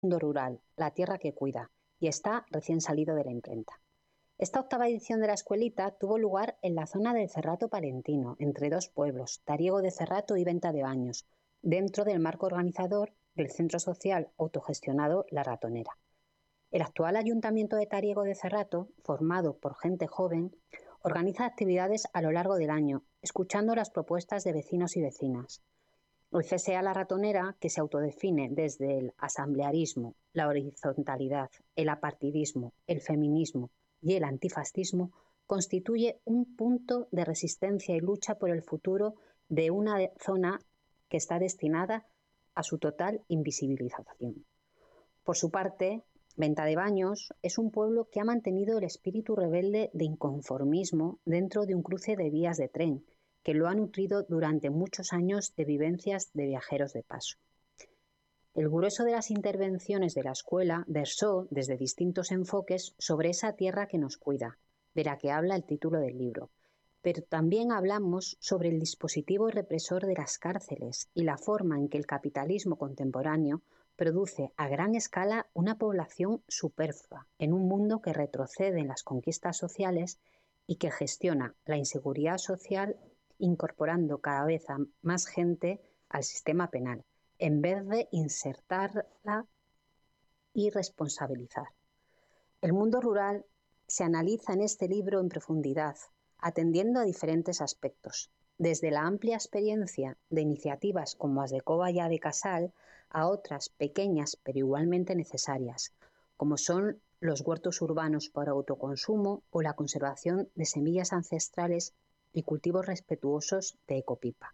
Mundo Rural, la tierra que cuida, y está recién salido de la imprenta. Esta octava edición de la escuelita tuvo lugar en la zona del Cerrato Palentino, entre dos pueblos, Tariego de Cerrato y Venta de Baños, dentro del marco organizador del Centro Social Autogestionado La Ratonera. El actual Ayuntamiento de Tariego de Cerrato, formado por gente joven, organiza actividades a lo largo del año, escuchando las propuestas de vecinos y vecinas. El CSA La Ratonera, que se autodefine desde el asamblearismo, la horizontalidad, el apartidismo, el feminismo y el antifascismo, constituye un punto de resistencia y lucha por el futuro de una zona que está destinada a su total invisibilización. Por su parte, Venta de Baños es un pueblo que ha mantenido el espíritu rebelde de inconformismo dentro de un cruce de vías de tren, que lo ha nutrido durante muchos años de vivencias de viajeros de paso. El grueso de las intervenciones de la escuela versó desde distintos enfoques sobre esa tierra que nos cuida, de la que habla el título del libro, pero también hablamos sobre el dispositivo represor de las cárceles y la forma en que el capitalismo contemporáneo produce a gran escala una población superflua en un mundo que retrocede en las conquistas sociales y que gestiona la inseguridad social incorporando cada vez a más gente al sistema penal, en vez de insertarla y responsabilizar. El mundo rural se analiza en este libro en profundidad, atendiendo a diferentes aspectos, desde la amplia experiencia de iniciativas como Asdecoa y Adecasal a otras pequeñas pero igualmente necesarias, como son los huertos urbanos para autoconsumo o la conservación de semillas ancestrales y cultivos respetuosos de ecopipa.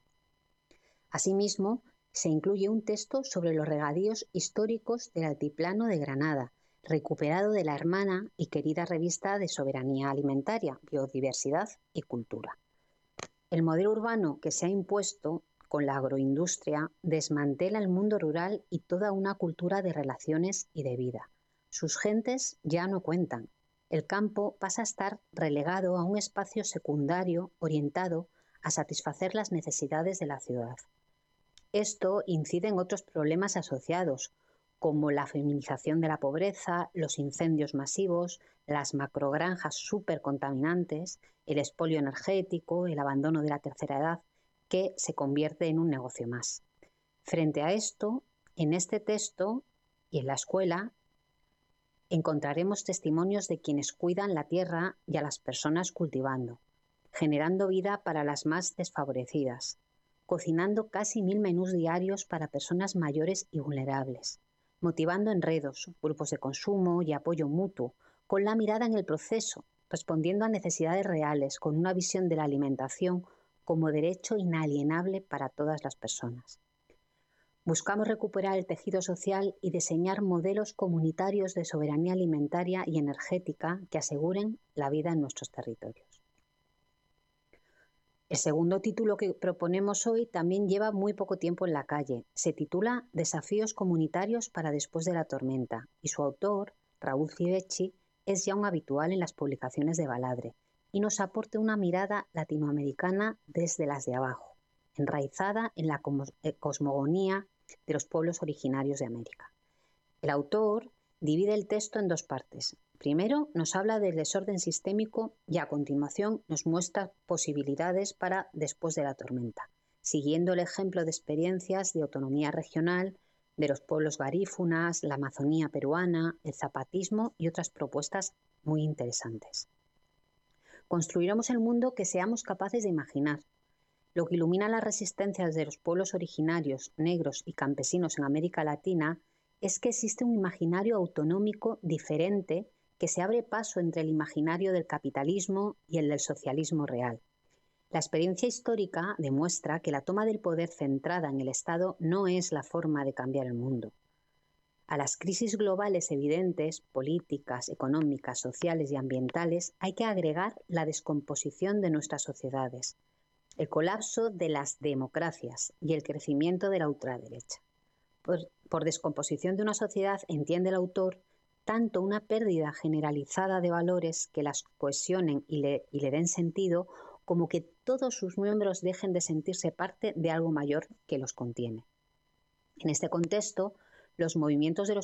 Asimismo, se incluye un texto sobre los regadíos históricos del Altiplano de Granada, recuperado de la hermana y querida revista de Soberanía Alimentaria, Biodiversidad y Cultura. El modelo urbano que se ha impuesto con la agroindustria desmantela el mundo rural y toda una cultura de relaciones y de vida. Sus gentes ya no cuentan. El campo pasa a estar relegado a un espacio secundario orientado a satisfacer las necesidades de la ciudad. Esto incide en otros problemas asociados, como la feminización de la pobreza, los incendios masivos, las macrogranjas supercontaminantes, el expolio energético, el abandono de la tercera edad, que se convierte en un negocio más. Frente a esto, en este texto y en la escuela, encontraremos testimonios de quienes cuidan la tierra y a las personas cultivando, generando vida para las más desfavorecidas, cocinando casi 1000 menús diarios para personas mayores y vulnerables, motivando enredos, grupos de consumo y apoyo mutuo, con la mirada en el proceso, respondiendo a necesidades reales, con una visión de la alimentación como derecho inalienable para todas las personas. Buscamos recuperar el tejido social y diseñar modelos comunitarios de soberanía alimentaria y energética que aseguren la vida en nuestros territorios. El segundo título que proponemos hoy también lleva muy poco tiempo en la calle. Se titula Desafíos comunitarios para después de la tormenta y su autor, Raúl Civecchi, es ya un habitual en las publicaciones de Baladre y nos aporta una mirada latinoamericana desde las de abajo, enraizada en la cosmogonía de los pueblos originarios de América. El autor divide el texto en dos partes. Primero nos habla del desorden sistémico y a continuación nos muestra posibilidades para después de la tormenta, siguiendo el ejemplo de experiencias de autonomía regional, de los pueblos garífunas, la Amazonía peruana, el zapatismo y otras propuestas muy interesantes. Construiremos el mundo que seamos capaces de imaginar. Lo que ilumina las resistencias de los pueblos originarios, negros y campesinos en América Latina es que existe un imaginario autonómico diferente que se abre paso entre el imaginario del capitalismo y el del socialismo real. La experiencia histórica demuestra que la toma del poder centrada en el Estado no es la forma de cambiar el mundo. A las crisis globales evidentes, políticas, económicas, sociales y ambientales, hay que agregar la descomposición de nuestras sociedades, el colapso de las democracias y el crecimiento de la ultraderecha. Por descomposición de una sociedad, entiende el autor, tanto una pérdida generalizada de valores que las cohesionen y le den sentido, como que todos sus miembros dejen de sentirse parte de algo mayor que los contiene. En este contexto, los movimientos de los